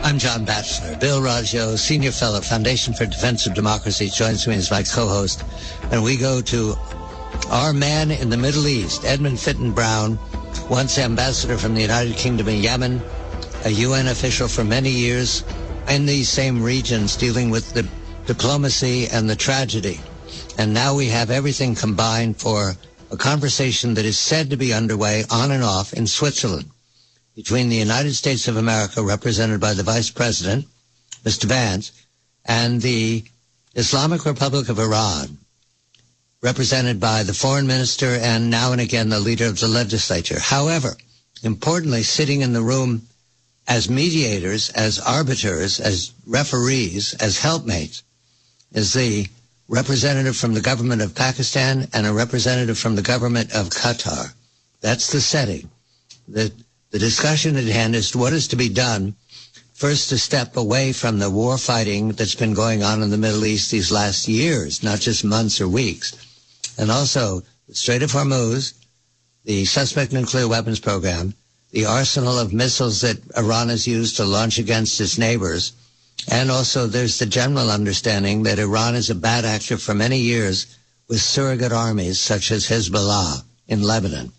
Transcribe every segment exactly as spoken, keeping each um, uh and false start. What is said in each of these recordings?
I'm John Batchelor. Bill Raggio, Senior Fellow, Foundation for Defense of Democracy, joins me as my co-host. And we go to our man in the Middle East, Edmund Fitton Brown, once ambassador from the United Kingdom in Yemen, a U N official for many years in these same regions dealing with the diplomacy and the tragedy. And now we have everything combined for a conversation that is said to be underway on and off in Switzerland between the United States of America, represented by the Vice President, Mister Vance, and the Islamic Republic of Iran, represented by the Foreign Minister and now and again the leader of the legislature. However, importantly, sitting in the room as mediators, as arbiters, as referees, as helpmates, is the representative from the government of Pakistan and a representative from the government of Qatar. That's the setting. The The discussion at hand is what is to be done, first to step away from the war fighting that's been going on in the Middle East these last years, not just months or weeks. And also, the Strait of Hormuz, the suspect nuclear weapons program, the arsenal of missiles that Iran has used to launch against its neighbors, and also there's the general understanding that Iran is a bad actor for many years with surrogate armies such as Hezbollah in Lebanon.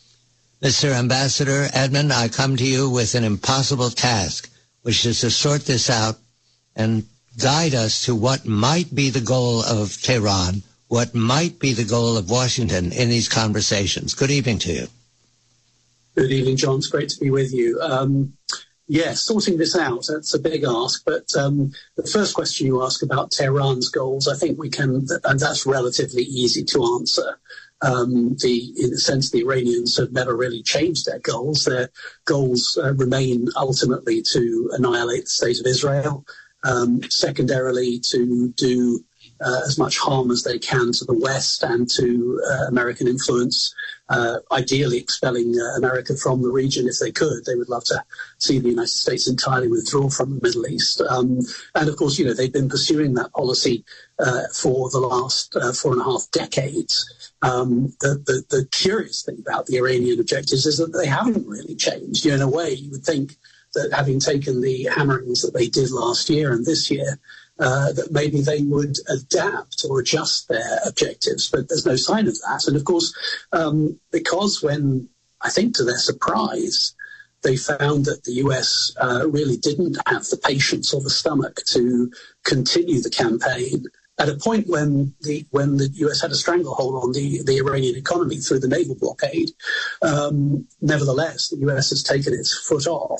Mister Ambassador Edmund, I come to you with an impossible task, which is to sort this out and guide us to what might be the goal of Tehran, what might be the goal of Washington in these conversations. Good evening to you. Good evening, John. It's great to be with you. Um, yeah, sorting this out, that's a big ask. But um, the first question you ask about Tehran's goals, I think we can, and that's relatively easy to answer. Um, the, in the sense the Iranians have never really changed their goals. Their goals uh, remain ultimately to annihilate the state of Israel, um, secondarily to do uh, as much harm as they can to the West and to uh, American influence, uh, ideally expelling uh, America from the region if they could. They would love to see the United States entirely withdraw from the Middle East. Um, and of course, you know, they've been pursuing that policy uh, for the last uh, four and a half decades. Um, the, the, the curious thing about the Iranian objectives is that they haven't really changed. You know, in a way, you would think that having taken the hammerings that they did last year and this year, uh, that maybe they would adapt or adjust their objectives, but there's no sign of that. And of course, um, because when, I think to their surprise, they found that the U S uh, really didn't have the patience or the stomach to continue the campaign at a point when the when the U S had a stranglehold on the, the Iranian economy through the naval blockade. Um, nevertheless, the U S has taken its foot off.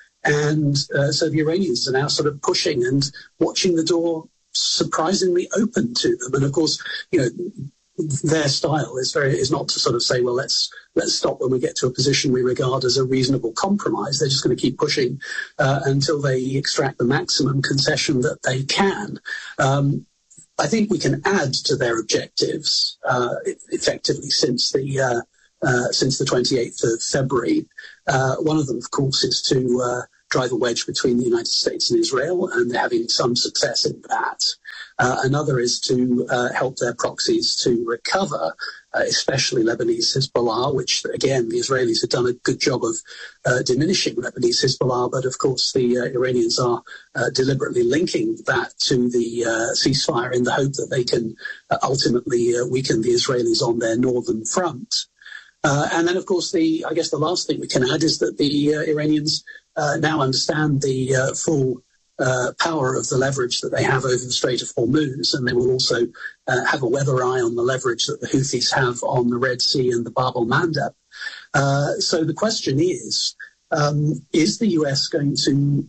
And uh, so the Iranians are now sort of pushing and watching the door surprisingly open to them. And of course, you know, their style is very is not to sort of say, well, let's let's stop when we get to a position we regard as a reasonable compromise. They're just going to keep pushing uh, until they extract the maximum concession that they can. Um, I think we can add to their objectives uh, effectively since the uh, uh, since the twenty-eighth of February. Uh, one of them, of course, is to uh, drive a wedge between the United States and Israel, and they're having some success in that. Uh, another is to uh, help their proxies to recover, uh, especially Lebanese Hezbollah, which, again, the Israelis have done a good job of uh, diminishing Lebanese Hezbollah, but, of course, the uh, Iranians are uh, deliberately linking that to the uh, ceasefire in the hope that they can uh, ultimately uh, weaken the Israelis on their northern front. Uh, and then, of course, the I guess the last thing we can add is that the uh, Iranians uh, now understand the uh, full uh, power of the leverage that they have over the Strait of Hormuz, and they will also uh, have a weather eye on the leverage that the Houthis have on the Red Sea and the Bab el-Mandeb. Uh, so the question is, um, is the U S going to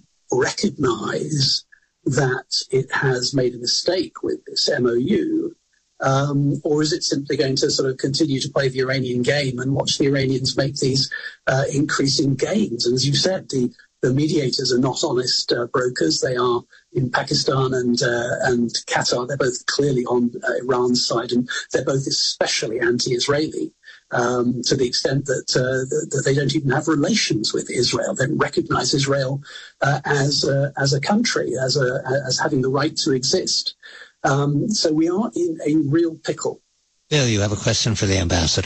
recognize that it has made a mistake with this M O U? Um, or is it simply going to sort of continue to play the Iranian game and watch the Iranians make these uh, increasing gains? And as you said, the, the mediators are not honest uh, brokers. They are in Pakistan and uh, and Qatar. They're both clearly on uh, Iran's side, and they're both especially anti-Israeli um, to the extent that, uh, that, that they don't even have relations with Israel. They don't recognize Israel uh, as, uh, as a country, as, a, as having the right to exist. Um, so we are in a real pickle. Bill, you have a question for the ambassador.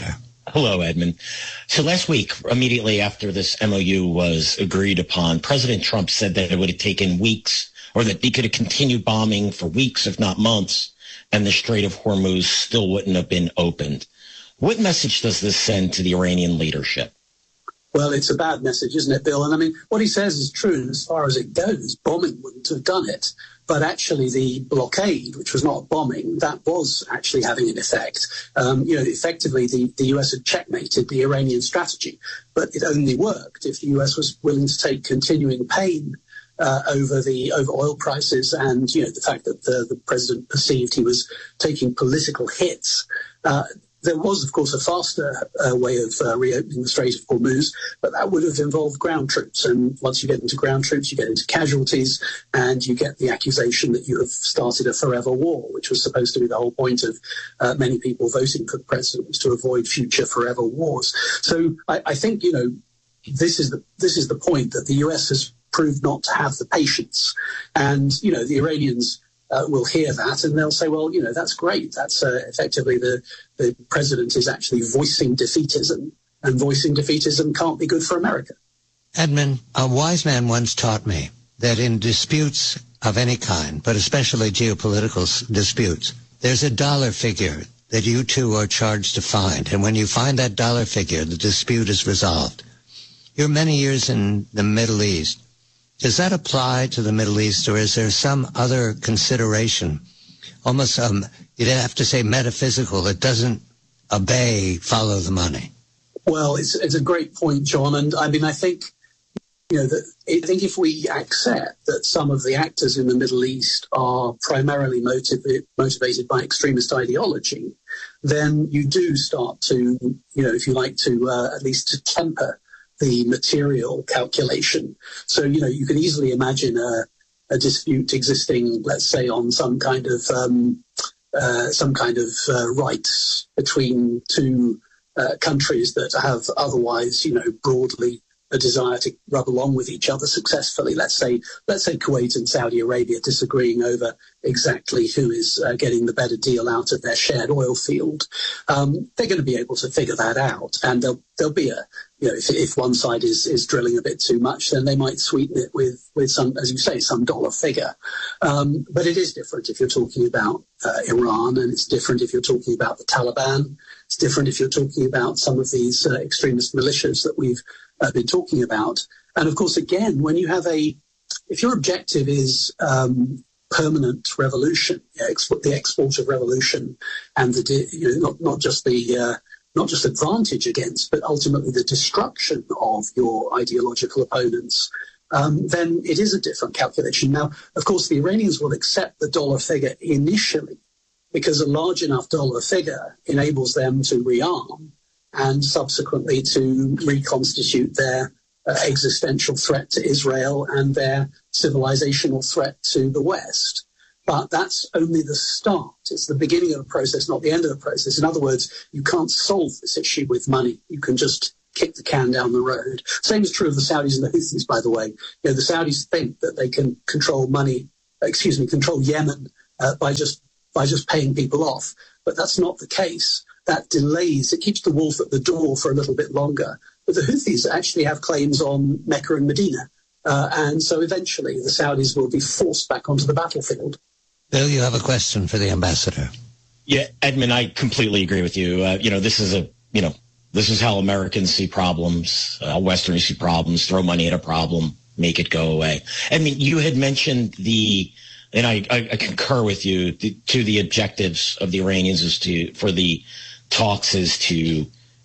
Hello, Edmund. So last week, immediately after this M O U was agreed upon, President Trump said that it would have taken weeks, or that he could have continued bombing for weeks, if not months, and the Strait of Hormuz still wouldn't have been opened. What message does this send to the Iranian leadership? Well, it's a bad message, isn't it, Bill? And I mean, what he says is true as far as it goes. Bombing wouldn't have done it. But actually the blockade, which was not bombing, that was actually having an effect. Um, you know, effectively the, the U S had checkmated the Iranian strategy, but it only worked if the U S was willing to take continuing pain uh, over the over oil prices and, you know, the fact that the, the president perceived he was taking political hits. Uh, There was, of course, a faster uh, way of uh, reopening the Strait of Hormuz, but that would have involved ground troops. And once you get into ground troops, you get into casualties, and you get the accusation that you have started a forever war, which was supposed to be the whole point of uh, many people voting for the president, was to avoid future forever wars. So I, I think, you know, this is the this is the point, that the U S has proved not to have the patience. And, you know, the Iranians Uh, will hear that, and they'll say, well, you know, that's great. That's uh, effectively the, the president is actually voicing defeatism, and voicing defeatism can't be good for America. Edmund, a wise man once taught me that in disputes of any kind, but especially geopolitical disputes, there's a dollar figure that you two are charged to find. And when you find that dollar figure, the dispute is resolved. You're many years in the Middle East. Does that apply to the Middle East, or is there some other consideration, almost, um, you'd have to say metaphysical, that doesn't obey, follow the money? Well, it's it's a great point, John. And I mean, I think, you know, that I think if we accept that some of the actors in the Middle East are primarily motiv- motivated by extremist ideology, then you do start to, you know, if you like, to uh, at least to temper the material calculation. So, you know, you can easily imagine a, a dispute existing, let's say, on some kind of um, uh, some kind of uh, rights between two uh, countries that have otherwise, you know, broadly a desire to rub along with each other successfully. Let's say, let's say Kuwait and Saudi Arabia disagreeing over exactly who is uh, getting the better deal out of their shared oil field. Um, they're going to be able to figure that out, and there'll there'll be a, you know, if, if one side is, is drilling a bit too much, then they might sweeten it with, with some, as you say, some dollar figure. Um, but it is different if you're talking about uh, Iran, and it's different if you're talking about the Taliban. It's different if you're talking about some of these uh, extremist militias that we've uh, been talking about. And of course, again, when you have a, if your objective is um, permanent revolution, yeah, export, the export of revolution, and the, you know, not not just the uh, not just advantage against, but ultimately the destruction of your ideological opponents, um, then it is a different calculation. Now, of course, the Iranians will accept the dollar figure initially, because a large enough dollar figure enables them to rearm and subsequently to reconstitute their uh, existential threat to Israel and their civilizational threat to the West. But that's only the start. It's the beginning of the process, not the end of the process. In other words, you can't solve this issue with money. You can just kick the can down the road. Same is true of the Saudis and the Houthis, by the way. You know, the Saudis think that they can control money, excuse me, control Yemen uh, by just by just paying people off. But that's not the case. That delays, it keeps the wolf at the door for a little bit longer. But the Houthis actually have claims on Mecca and Medina. Uh, and so eventually the Saudis will be forced back onto the battlefield. Bill, you have a question for the ambassador. Yeah, Edmund, I completely agree with you. Uh, you know, this is a, you know, this is how Americans see problems, uh, Westerners see problems, throw money at a problem, make it go away. I mean, you had mentioned the, and I, I, I concur with you, the, to the objectives of the Iranians is to, for the talks is to,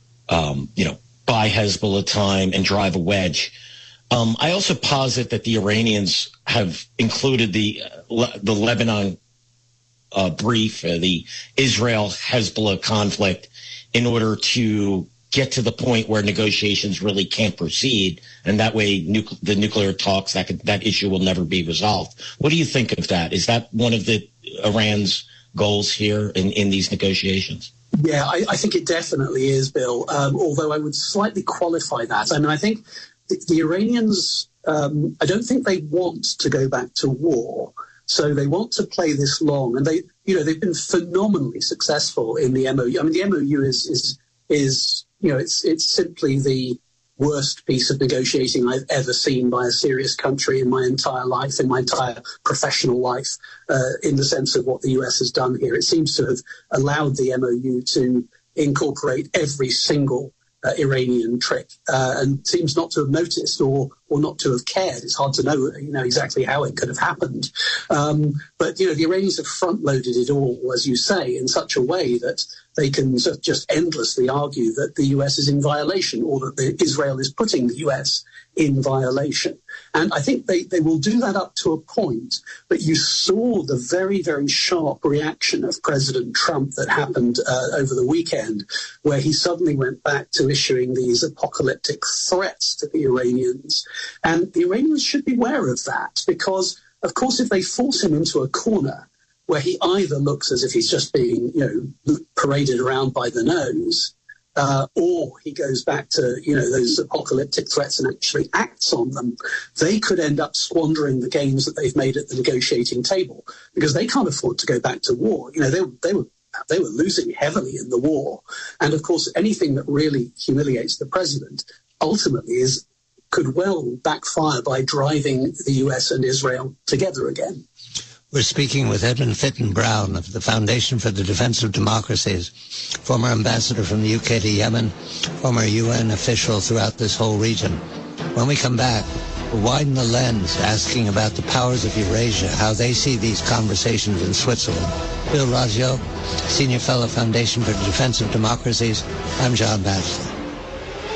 um, you know, buy Hezbollah time and drive a wedge. Um, I also posit that the Iranians have included the uh, the Lebanon uh, brief, uh, the Israel-Hezbollah conflict, in order to get to the point where negotiations really can't proceed, and that way nucle- the nuclear talks, that could, that issue will never be resolved. What do you think of that? Is that one of the Iran's goals here in, in these negotiations? Yeah, I, I think it definitely is, Bill, um, although I would slightly qualify that. I mean, I think the, the Iranians, um, I don't think they want to go back to war. So they want to play this long, and they, you know, they've been phenomenally successful in the M O U. I mean, the M O U is is is you know, it's it's simply the worst piece of negotiating I've ever seen by a serious country in my entire life, in my entire professional life, uh, in the sense of what the U S has done here. It seems to have allowed the M O U to incorporate every single uh, Iranian trick, uh, and seems not to have noticed or or not to have cared. It's hard to know, you know, exactly how it could have happened. Um, but, you know, the Iranians have front-loaded it all, as you say, in such a way that they can just endlessly argue that the U S is in violation, or that the, Israel is putting the U S in violation. And I think they, they will do that up to a point. But you saw the very, very sharp reaction of President Trump that happened uh, over the weekend, where he suddenly went back to issuing these apocalyptic threats to the Iranians. And the Iranians should be aware of that, because, of course, if they force him into a corner where he either looks as if he's just being, you know, paraded around by the nose, uh, or he goes back to, you know, those apocalyptic threats and actually acts on them, they could end up squandering the gains that they've made at the negotiating table, because they can't afford to go back to war. You know, they, they were they were losing heavily in the war. And, of course, anything that really humiliates the president ultimately is could well backfire by driving the U S and Israel together again. We're speaking with Edmund Fitton Brown of the Foundation for the Defense of Democracies, former ambassador from the U K to Yemen, former U N official throughout this whole region. When we come back, we'll widen the lens, asking about the powers of Eurasia, how they see these conversations in Switzerland. Bill Raggio, Senior Fellow, Foundation for the Defense of Democracies. I'm John Batchelor.